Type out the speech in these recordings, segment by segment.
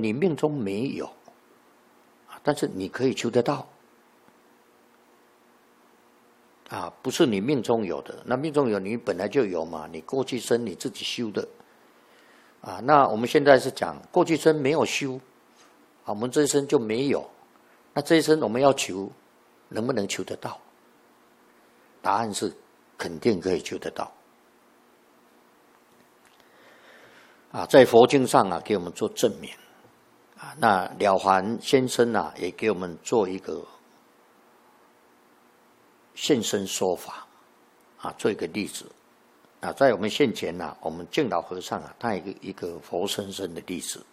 你命中没有，但是你可以求得到。不是你命中有的，那命中有你本来就有嘛，你过去生你自己修的。那我们现在是讲过去生没有修，我们这一生就没有。那这一生我们要求，能不能求得到？答案是肯定可以求得到。在佛经上给我们做证明。那了凡先生也给我们做一个现身说法，做一个例子。在我们现前我们净老和尚他有一个活生生的例子。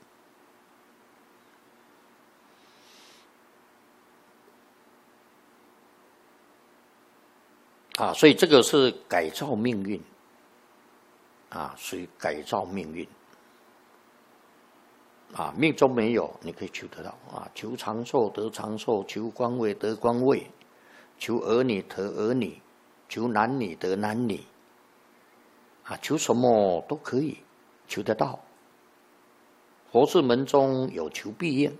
所以这个是改造命运，属于改造命运。命中没有，你可以求得到。求长寿得长寿，求官位得官位，求儿女得儿女，求男女得男女。求什么都可以求得到。佛事门中有求必应。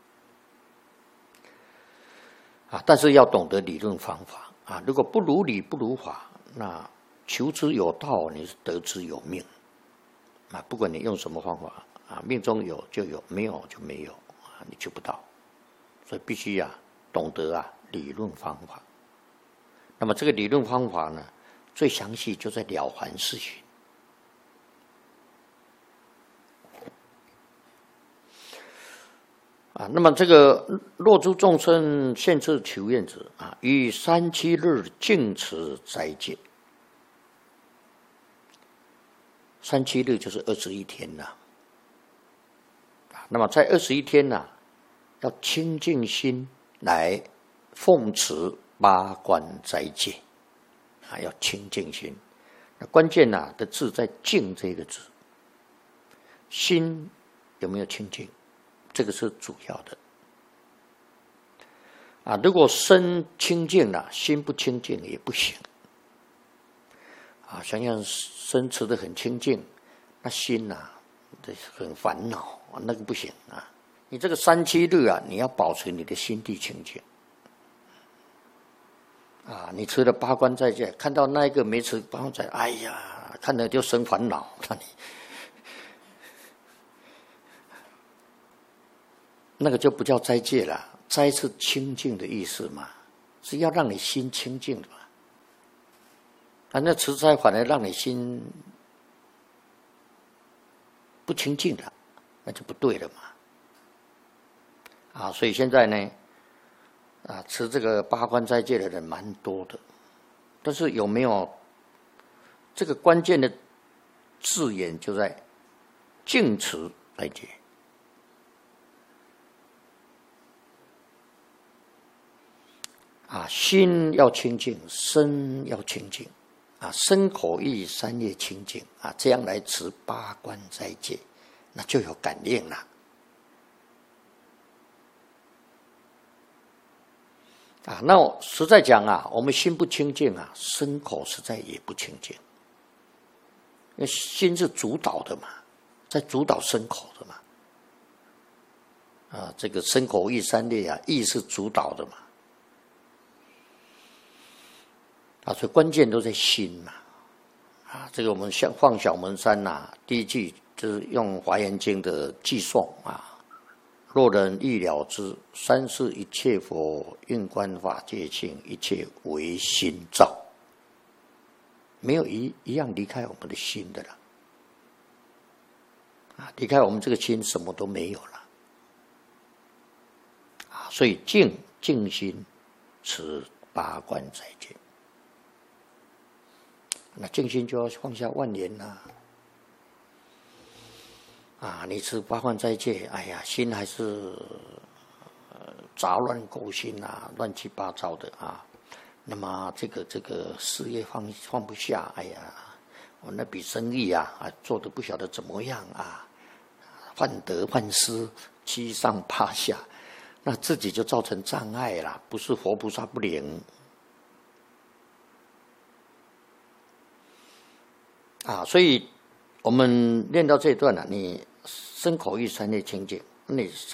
但是要懂得理论方法。如果不如理不如法，那求之有道，你是得之有命。不管你用什么方法，命中有就有，没有就没有，你求不到。所以必须懂得理论方法。那么这个理论方法呢，最详细就在《了凡四训》。那么这个若诸众生现自求愿者，于37日净持斋戒。37日就是21天那么在21天要清净心来奉持八关斋戒。要清净心。那关键的字在净这个字。心有没有清净？这个是主要的。如果身清净了，心不清净也不行。想想身持得很清净，那心很烦恼，那个不行你这个37日你要保持你的心地清净。你持了八关斋戒，看到那一个没持八关斋戒，哎呀，看了就生烦恼。那个就不叫斋戒了，斋是清净的意思嘛，是要让你心清净的嘛。那持斋反而让你心不清净了，那就不对了嘛。所以现在呢，持这个八关斋戒的人蛮多的，但是有没有这个关键的字眼就在净持斋戒。心要清净，身要清净，身口意三业清净，这样来持八关斋戒，那就有感应了。那我实在讲我们心不清净身口实在也不清净。因为心是主导的嘛，在主导身口的嘛。这个身口意三业意是主导的嘛。所以关键都在心嘛。这个我们放小门山第一句就是用《华严经》的偈颂若人欲了知，三世一切佛，运观法界性，一切唯心造。没有一样离开我们的心的了。离开我们这个心，什么都没有了。所以静心持八关斋戒。那静心就要放下万年你持八关斋戒，哎呀，心还是杂乱勾心乱七八糟的那么这个事业放不下，哎呀，我那笔生意做得不晓得怎么样患得患失，七上八下，那自己就造成障碍了，不是佛菩萨不灵。所以我们练到这一段你身口意三业清净， 你